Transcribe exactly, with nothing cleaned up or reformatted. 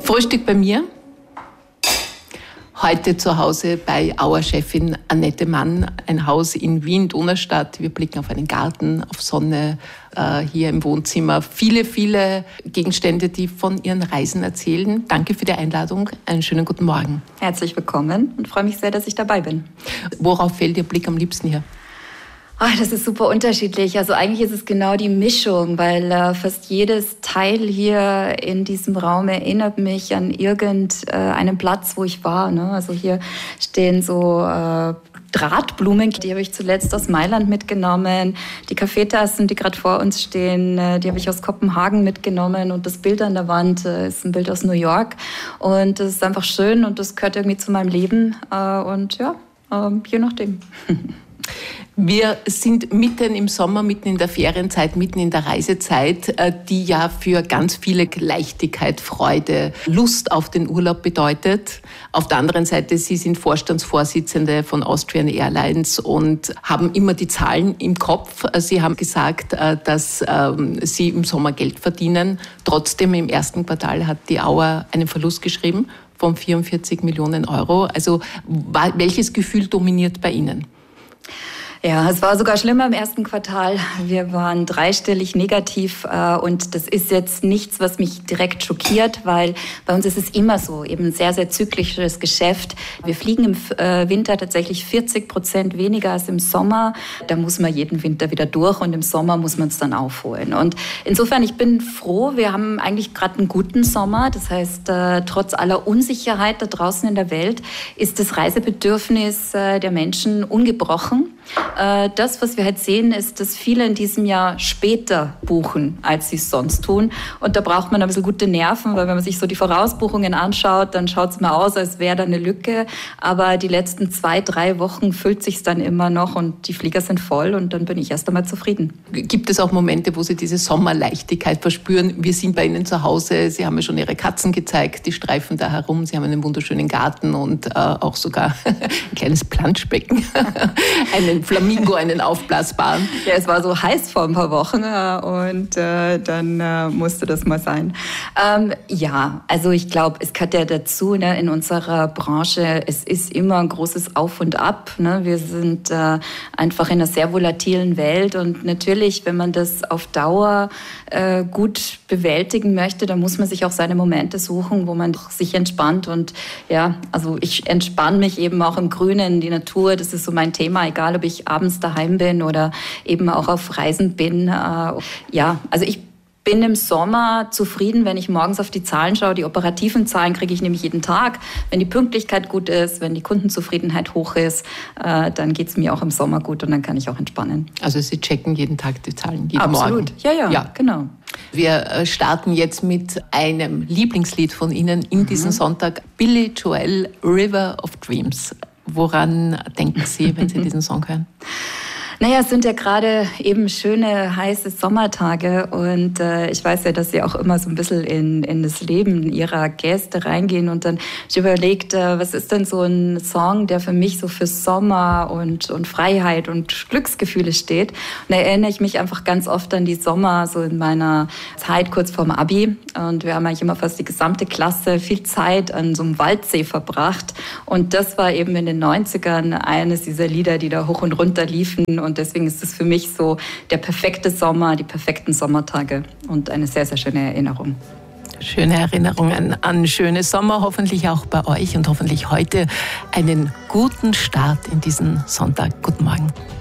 Frühstück bei mir. Heute zu Hause bei Auer-Chefin Annette Mann, ein Haus in Wien-Donaustadt. Wir blicken auf einen Garten, auf Sonne, äh, hier im Wohnzimmer. Viele, viele Gegenstände, die von ihren Reisen erzählen. Danke für die Einladung. Einen schönen guten Morgen. Herzlich willkommen und freue mich sehr, dass ich dabei bin. Worauf fällt Ihr Blick am liebsten hier? Ach, das ist super unterschiedlich. Also eigentlich ist es genau die Mischung, weil äh, fast jedes Teil hier in diesem Raum erinnert mich an irgendeinen äh, Platz, wo ich war. Ne? Also hier stehen so äh, Drahtblumen, die habe ich zuletzt aus Mailand mitgenommen. Die Kaffeetassen, die gerade vor uns stehen, äh, die habe ich aus Kopenhagen mitgenommen. Und das Bild an der Wand äh, ist ein Bild aus New York. Und das ist einfach schön und das gehört irgendwie zu meinem Leben. Äh, und ja, äh, je nachdem. Wir sind mitten im Sommer, mitten in der Ferienzeit, mitten in der Reisezeit, die ja für ganz viele Leichtigkeit, Freude, Lust auf den Urlaub bedeutet. Auf der anderen Seite, Sie sind Vorstandsvorsitzende von Austrian Airlines und haben immer die Zahlen im Kopf. Sie haben gesagt, dass Sie im Sommer Geld verdienen. Trotzdem im ersten Quartal hat die Auer einen Verlust geschrieben von vierundvierzig Millionen Euro. Also welches Gefühl dominiert bei Ihnen? Ja, es war sogar schlimmer im ersten Quartal. Wir waren dreistellig negativ äh, und das ist jetzt nichts, was mich direkt schockiert, weil bei uns ist es immer so, eben ein sehr, sehr zyklisches Geschäft. Wir fliegen im äh, Winter tatsächlich vierzig Prozent weniger als im Sommer. Da muss man jeden Winter wieder durch und im Sommer muss man es dann aufholen. Und insofern, ich bin froh, wir haben eigentlich gerade einen guten Sommer. Das heißt, äh, trotz aller Unsicherheit da draußen in der Welt ist das Reisebedürfnis äh, der Menschen ungebrochen. Das, was wir halt sehen, ist, dass viele in diesem Jahr später buchen, als sie es sonst tun. Und da braucht man ein bisschen gute Nerven, weil wenn man sich so die Vorausbuchungen anschaut, dann schaut es mal aus, als wäre da eine Lücke. Aber die letzten zwei, drei Wochen füllt sich dann immer noch und die Flieger sind voll und dann bin ich erst einmal zufrieden. Gibt es auch Momente, wo Sie diese Sommerleichtigkeit verspüren? Wir sind bei Ihnen zu Hause, Sie haben mir schon Ihre Katzen gezeigt, die streifen da herum, Sie haben einen wunderschönen Garten und äh, auch sogar ein kleines Planschbecken, einen Flamingo, einen aufblasbaren. Ja, es war so heiß vor ein paar Wochen und äh, dann äh, musste das mal sein. Ähm, ja, also ich glaube, es gehört ja dazu, ne, in unserer Branche, es ist immer ein großes Auf und Ab. Ne? Wir sind äh, einfach in einer sehr volatilen Welt und natürlich, wenn man das auf Dauer äh, gut bewältigen möchte, dann muss man sich auch seine Momente suchen, wo man sich entspannt und ja, also ich entspanne mich eben auch im Grünen, die Natur, das ist so mein Thema, egal ob ich abends daheim bin oder eben auch auf Reisen bin. Ja, also ich bin im Sommer zufrieden, wenn ich morgens auf die Zahlen schaue. Die operativen Zahlen kriege ich nämlich jeden Tag. Wenn die Pünktlichkeit gut ist, wenn die Kundenzufriedenheit hoch ist, dann geht es mir auch im Sommer gut und dann kann ich auch entspannen. Also Sie checken jeden Tag die Zahlen, jeden Absolut. Morgen? Ja, ja, ja, genau. Wir starten jetzt mit einem Lieblingslied von Ihnen in diesem mhm. Sonntag. Billy Joel, River of Dreams. Woran denken Sie, wenn Sie diesen Song hören? Naja, es sind ja gerade eben schöne, heiße Sommertage und äh, ich weiß ja, dass Sie auch immer so ein bisschen in, in das Leben Ihrer Gäste reingehen und dann ich überlegt, äh, was ist denn so ein Song, der für mich so für Sommer und, und Freiheit und Glücksgefühle steht. Und da erinnere ich mich einfach ganz oft an die Sommer, so in meiner Zeit kurz vorm Abi und wir haben eigentlich immer fast die gesamte Klasse viel Zeit an so einem Waldsee verbracht und das war eben in den neunzigern eines dieser Lieder, die da hoch und runter liefen. Und deswegen ist es für mich so der perfekte Sommer, die perfekten Sommertage und eine sehr, sehr schöne Erinnerung. Schöne Erinnerungen an schöne Sommer, hoffentlich auch bei euch und hoffentlich heute einen guten Start in diesen Sonntag. Guten Morgen.